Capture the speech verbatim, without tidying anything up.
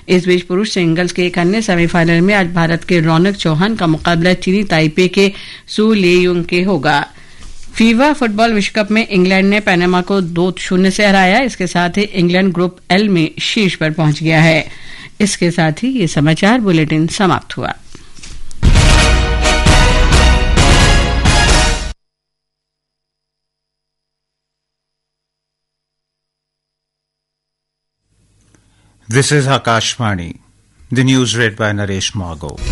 इस बीच पुरुष सिंगल्स के एक अन्य सेमीफाइनल में आज भारत के रौनक चौहान का मुकाबला चीनी ताइपे के सू लेयुंग के होगा। फीफा फुटबॉल विश्व कप में इंग्लैंड ने पनामा को दो शून्य से हराया। इसके साथ ही इंग्लैंड ग्रुप एल में शीर्ष पर पहुंच गया है। इसके साथ ही ये समाचार बुलेटिन समाप्त हुआ। This is Akashvani. The news read by Naresh Margo.